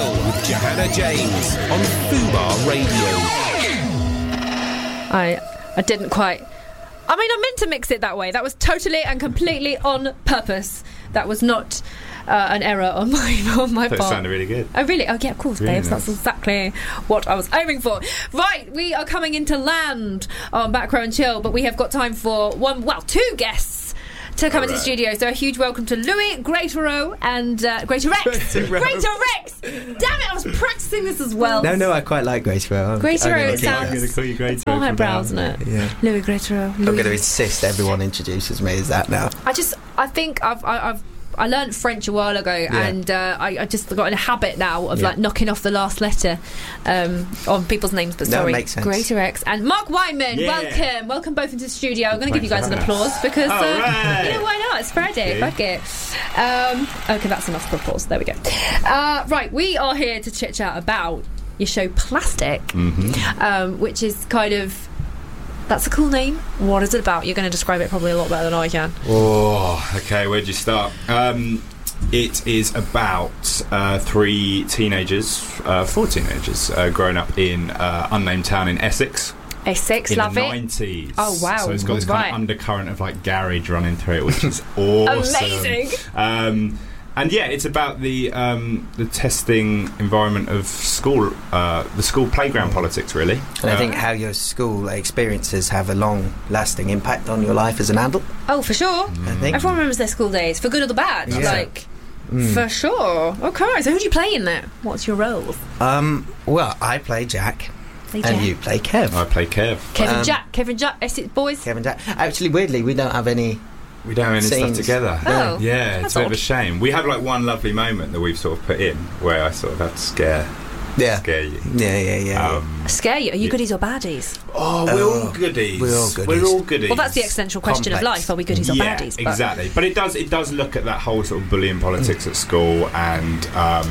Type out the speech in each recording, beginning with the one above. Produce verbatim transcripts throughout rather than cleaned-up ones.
Chill with Johanna James on Fubar Radio. I I didn't quite... I mean, I meant to mix it that way. That was totally and completely on purpose. That was not uh, an error on my on my That part. sounded really good. Oh, really? Oh, yeah, of course, Really babes. nice. That's exactly what I was aiming for. Right, we are coming into land on Back Row and Chill, but we have got time for one, well, two guests to come All into the right. studio. So a huge welcome to Louis Greatoreau and uh, Greater Rex. Greater Row. Greater Rex! Damn it, I was practicing this as well. No, no, I quite like Grace Row. Greater I'm Row, gonna it keep- sounds... I'm going to call you Greater It's more Row from highbrow, now isn't it? Yeah. Louis Greatoreau. I'm going to insist everyone introduces me as that now. I just, I think I've, I, I've, I learned French a while ago, Yeah. and uh, I, I just got in a habit now of Yeah. like knocking off the last letter um, on people's names. But No, it sorry, makes sense. Greater X and Mark Wyman. Yeah. Welcome, welcome both into the studio. I'm going to give you Thanks guys for an having applause because All uh, right. you know why not? It's Friday. Okay. Fuck it. Um, okay, that's enough for applause. There we go. Uh, right, we are here to chit chat about your show Plastic, Mm-hmm. um, which is kind of. That's a cool name. What is it about? You're going to describe it probably a lot better than I can. Oh, okay, where'd you start? Um, it is about uh, three teenagers, uh, four teenagers, uh, growing up in uh, unnamed town in Essex. Essex, in love the it. nineties. Oh, wow. So it's got this Right. kind of undercurrent of like garage running through it, which is awesome. Amazing. Um, and yeah, it's about the um, the testing environment of school, uh, the school playground politics, really. And I Uh, think how your school experiences have a long-lasting impact on your life as an adult. Oh, for sure. I think. Everyone remembers their school days, for good or the bad. Yeah. Like, Mm. for sure. Okay, so who do you play in there? What's your role? Um. Well, I play Jack, Play and Jack. you play Kev. I play Kev. Kevin Um, Jack. Kevin Jack. Essex boys. Kevin Jack. Actually, weirdly, we don't have any. We don't have any Scenes. stuff together. Oh, Yeah, that's it's a bit of odd. a shame. We have like one lovely moment that we've sort of put in where I sort of have to scare Yeah. scare you. Yeah, yeah, yeah. Um, Scare you? Are you Yeah. goodies or baddies? oh, we're Oh, all goodies. we're all goodies. We're all goodies. Well, that's the existential question of Complex. life. Are we goodies or yeah, baddies? But exactly. But it does it does look at that whole sort of bullying politics at school, and um,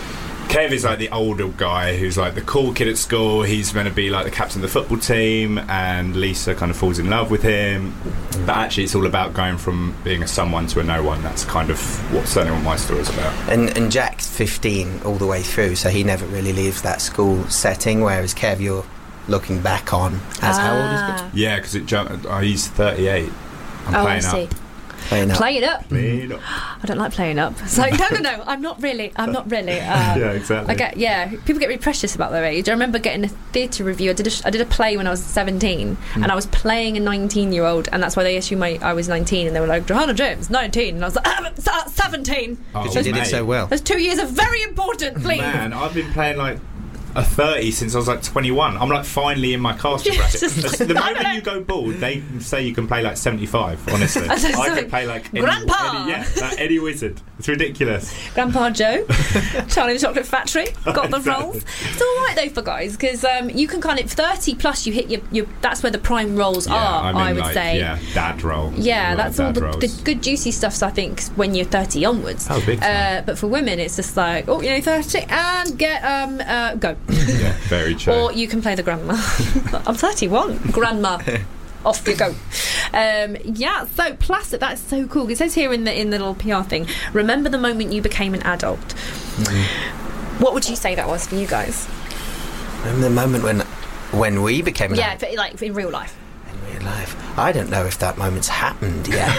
Kev is like the older guy who's like the cool kid at school. He's going to be like the captain of the football team, and Lisa kind of falls in love with him. But actually, it's all about going from being a someone to a no one. That's kind of what certainly what my story's about. And and Jack's fifteen all the way through, so he never really leaves that school setting. Whereas Kev, you're looking back on as how old is Ah. Yeah, because it jumped. Oh, he's thirty-eight. I'm Oh, I playing see. up. he? Playing up. Play it up. Playing up. I don't like playing up. It's like, no, no, no. I'm not really. I'm not really. Uh, Yeah, exactly. I get, yeah, people get really precious about their age. I remember getting a theatre review. I did a, sh- I did a play when I was seventeen, Hmm. and I was playing a nineteen-year-old, and that's why they assumed I, I was nineteen, and they were like, Johanna James, nineteen, and I was like, ah, s- uh, seventeen. Oh, Because you did it mate. so well. Those two years are very important, please. Man, I've been playing like a thirty since I was like twenty-one. I'm like finally in my casting Yeah, bracket. just like- the I don't moment know. you go bald, they say you can play like seventy-five. Honestly, I was I like, could play like any, Grandpa! any, yeah, like any wizard. It's ridiculous. Grandpa Joe, Charlie and the Chocolate Factory, got the Exactly. roles. It's all right though for guys because um, you can kind of thirty plus. You hit your, your that's where the prime roles Yeah, are. I'm I in would like, say. yeah, dad role. Yeah, Like that's all dad the, roles. the good juicy stuffs I think when you're thirty onwards. Oh, big time. Uh, but for women, it's just like, oh, you know, thirty and get um uh, go. Yeah, very true. Or you can play the grandma. I'm thirty-one, grandma. Off you go. Um, yeah, so plastic. That's so cool. It says here in the in the little P R thing. Remember the moment you became an adult. Mm-hmm. What would you say that was for you guys? And the moment when when we became an Yeah, adult but like in real life. in real life, I don't know if that moment's happened yet.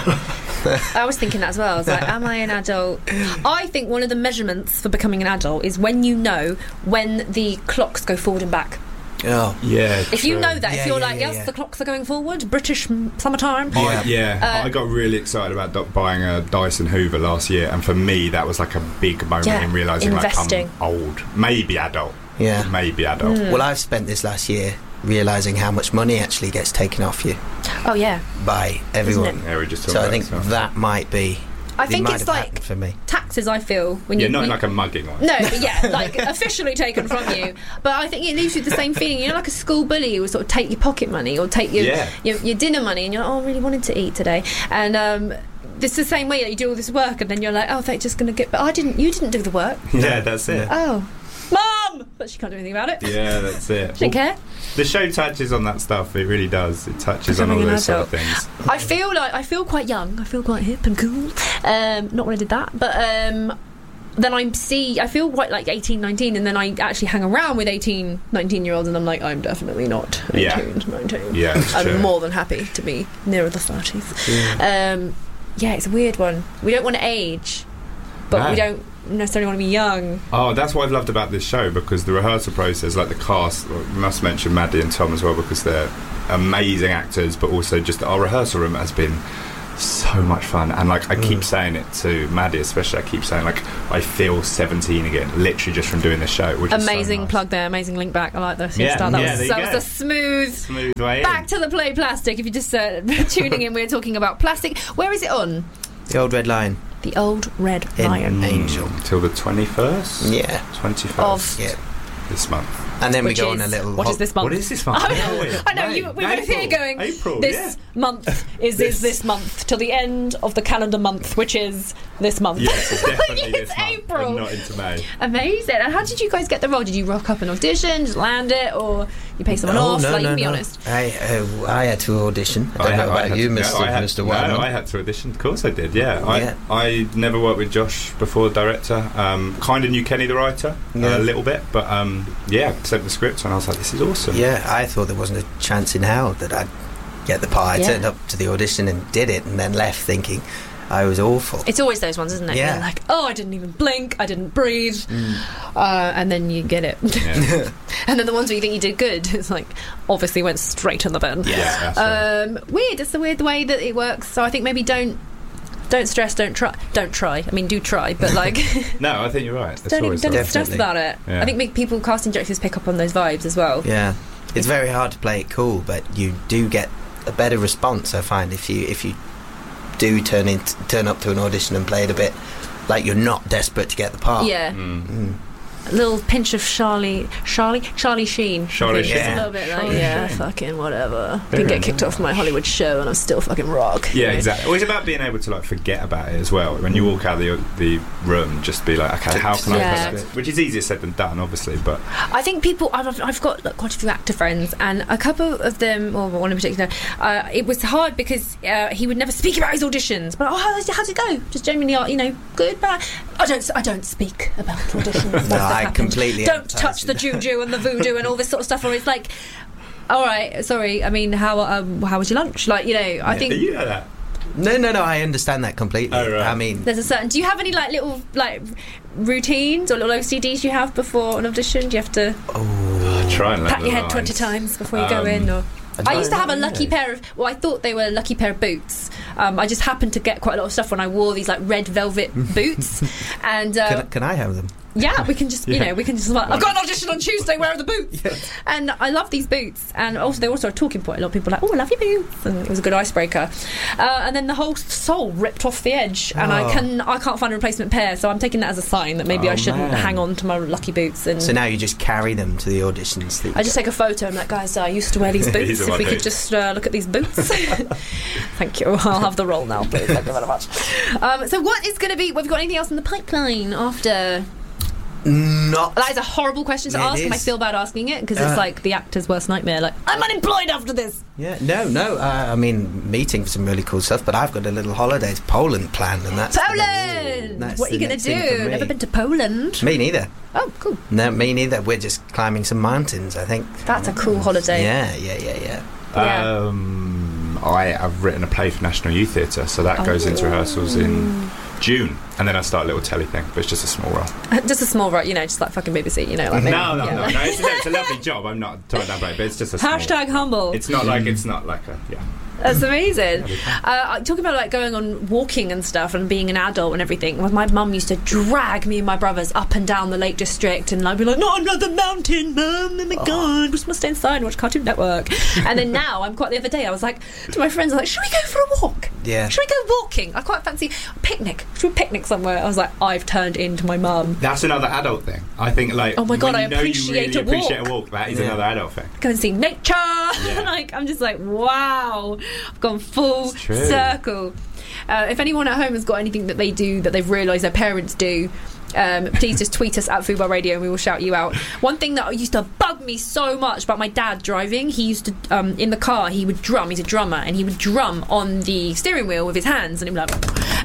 I was thinking that as well. I was like, am I an adult? I think one of the measurements for becoming an adult is when you know when the clocks go forward and back. Oh, yeah, If you true. know that, Yeah, if you're yeah, like, yeah, yes, yeah. the clocks are going forward, British m- summertime. I, yeah, Uh, I got really excited about do- buying a Dyson Hoover last year, and for me, that was like a big moment Yeah, in realising like investing. I'm old, maybe adult, yeah. maybe adult. Mm. Well, I've spent this last year realising how much money actually gets taken off you Oh yeah, by everyone. Isn't Yeah, we just talked So I about think stuff. that might be. I it think might it's have like happened for me. taxes. I feel when yeah, you not you- like a mugging one. No, but yeah, like officially taken from you. But I think it leaves you with the same feeling. You know, like a school bully who would sort of take your pocket money or take your Yeah. your, your dinner money, and you're like, oh, I really wanted to eat today, and um, it's the same way that you do all this work, and then you're like, oh, they're just going to get. But I didn't. You didn't do the work. Yeah, that's it. Oh, Mum! But she can't do anything about it. Yeah, that's it. She didn't care. The show touches on that stuff. It really does. It touches on Becoming all an those sort of adult. things. I feel like I feel quite young. I feel quite hip and cool. Um, not when I did that, but um, then I see, I feel quite like eighteen, nineteen, and then I actually hang around with eighteen, nineteen year olds, and I'm like, I'm definitely not eighteen, Yeah. nineteen. Yeah, it's I'm true. more than happy to be nearer the thirties. Yeah. Um, yeah, it's a weird one. We don't want to age, but No. we don't necessarily want to be young. Oh, that's what I've loved about this show, because the rehearsal process, like the cast, we must mention Maddie and Tom as well, because they're amazing actors, but also just our rehearsal room has been so much fun. And like I keep Mm. saying it to Maddie especially, I keep saying like I feel seventeen again, literally just from doing this show, which is so Amazing nice. plug there, amazing link back. I like this. Yeah, start. That, yeah, was, there you that go. was a smooth Smooth way back in. to the play plastic. If you're just uh, tuning in, we're talking about plastic. Where is it on? The Old Red Lion. The Old Red In Lion. Angel. Till the twenty-first? Yeah. twenty-first Of- Yeah. this month. And then Which we go is, on a little. what hol- is this month? What is this month? I Where are we? know, I know May. you, we're both here April. going, April, this yeah. month is, This- is this month, till the end of the calendar month, which is this month. Yes, it's definitely It's this month, April. and not into May. Amazing. And how did you guys get the role? Did you rock up an audition, just land it, or you pay someone Oh, off? no, like, no, you can be no. honest. I, uh, I had to audition. I don't know I about had you, to- Mister No, I had, Mister no, Wyman. I had to audition. Of course I did, yeah. I, Yeah. I never worked with Josh before, director. Um, kind of knew Kenny the writer Yeah. a little bit, but um, yeah, sent the script and I was like, this is awesome. Yeah, I thought there wasn't a chance in hell that I'd get the part. I Yeah. turned up to the audition and did it, and then left thinking I was awful. It's always those ones, isn't it? Yeah. You're like, oh, I didn't even blink, I didn't breathe, uh, and then you get it. Yeah. And then the ones where you think you did good, it's like, obviously went straight in the bin. Yeah, that's right. Um, weird. It's the weird way that it works. So I think maybe don't, don't stress, don't try, don't try. I mean, do try, but like, No, I think you're right. That's don't even always don't the- even stress Definitely. about it. Yeah. I think make people casting directors pick up on those vibes as well. Yeah, it's very hard to play it cool, but you do get a better response. I find if you if you do turn in turn up to an audition and play it a bit like you're not desperate to get the part. Yeah, Mm. Mm. a little pinch of Charlie, Charlie, Charlie Sheen. Charlie I think. Just Sheen. a little bit like, Charlie yeah, Sheen. fucking whatever. Very Can get kicked nice. off my Hollywood show and I'm still fucking rock. Yeah, you know? exactly. Well, it's about being able to like forget about it as well. When you walk out the the room, just be like, okay, how can Yeah. I? Put that? Which is easier said than done, obviously. But I think people. I've, I've got like, quite a few actor friends, and a couple of them, or one in particular, uh, it was hard because uh, he would never speak about his auditions. But oh, how how'd it go? Just genuinely, you know, good, bad. I don't. I don't speak about auditions. No, that I happened. completely don't empathise touch the with juju and the voodoo and all this sort of stuff. Or it's like, all right, sorry. I mean, how um, how was your lunch? Like, you know, I think. you know that. No, no, no. I understand that completely. Oh, right. I mean, There's a certain. Do you have any like little like routines or little O C Ds you have before an audition? Do you have to oh, Try and let pat the your head lines. twenty times before you go Um, in? Or I used to have a don't lucky know. pair of. Well, I thought they were a lucky pair of boots. Um, I just happened to get quite a lot of stuff when I wore these like red velvet boots, and uh, Can, can I have them? yeah, we can just you Yeah. know we can just. Like, I've got an audition on Tuesday. Where are the boots? And I love these boots, and also they're also a talking point. A lot of people are like, oh, I love your boots, and it was a good icebreaker. Uh, and then the whole sole ripped off the edge, and I Oh. can I can't find a replacement pair, so I'm taking that as a sign that maybe Oh, I shouldn't man. hang on to my lucky boots. And So now you just carry them to the auditions. that you I just take a photo. I'm like, guys, I used to wear these boots. These are If my we could boots. just uh, look at these boots. Thank you. I'll have the role now, please. Thank you very much. Um, so, what is going to be? Have you got anything else in the pipeline after? Not. That is a horrible question to It ask, and I is. feel bad asking it because Uh, it's like the actor's worst nightmare. Like, I'm unemployed after this. Yeah, no, no. Uh, I mean, meeting for some really cool stuff, but I've got a little holiday to Poland planned, and that's Poland. That's What are you the going next to thing for do? me. Never been to Poland? Me neither. Oh, cool. No, me neither. We're just climbing some mountains, I think. That's a cool holiday. Yeah, yeah, yeah, yeah. Yeah. Um, I have written a play for National Youth Theatre, so that goes into rehearsals in June, and then I start a little telly thing, but it's just a small role. Just a small, right? You know, just like fucking B B C. You know, like maybe, no, no, yeah, no, like- no. It's, a- it's a lovely job. I'm not talking that way, but it's just a small. Hashtag humble. It's not like it's not like a yeah. That's amazing. Uh, talking about like going on walking and stuff and being an adult and everything. Well, my mum used to drag me and my brothers up and down the Lake District, and I'd be like, "Not another mountain, mum! Oh my god, we just want to stay inside and watch Cartoon Network." And then now, I'm quite the other day. I was like to my friends, I was like, "Should we go for a walk? Yeah. Should we go walking? I quite fancy a picnic. Should we picnic somewhere?" I was like, "I've turned into my mum. That's another adult thing. I think like Oh my God, when I you know appreciate you a really appreciate walk. a walk. That is Yeah. another adult thing. Go and see nature." Yeah. Like I'm just like, wow, I've gone full It's true. circle. Uh, if anyone at home has got anything that they do that they've realised their parents do, um, please just tweet us at Fubar Radio and we will shout you out. One thing that used to bug me so much about my dad driving, he used to um, in the car he would drum. He's a drummer, and he would drum on the steering wheel with his hands, and he'd be like,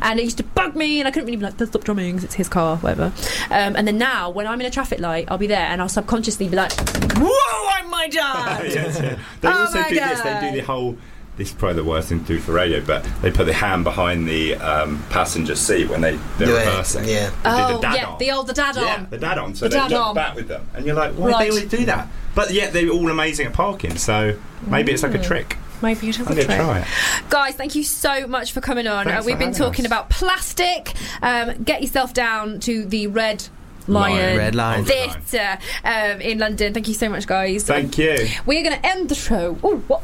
and it used to bug me, and I couldn't really be like, stop drumming, because it's his car, whatever. Um, and then now, when I'm in a traffic light, I'll be there, and I'll subconsciously be like, whoa, I'm my dad! yes, yeah. They Oh also my do this. God. They do the whole. This is probably the worst thing to do for radio, but they put the hand behind the um, passenger seat when they they're Yeah, reversing. yeah. They do Oh, the dad yeah, on. the old the dad Yeah, on. the dad on. So The they dad look on. back with them, and you're like, why Right. do they always do that? But yet they're all amazing at parking. So maybe it's like a trick. Maybe you'd have I'm a gonna try. try it. Guys, thank you so much for coming on. Thanks Uh, we've for been having talking us. about plastic. Um, get yourself down to the Red Lion, Lion. Red Lion. Theatre um, in London. Thank you so much, guys. Thank you. We're going to end the show. Oh, what?